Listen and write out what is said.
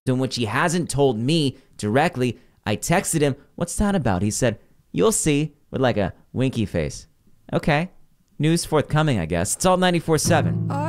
in which he hasn't told me directly. I texted him, "What's that about?" He said, "You'll see," with like a winky face. Okay. News forthcoming, I guess. It's all 94.7.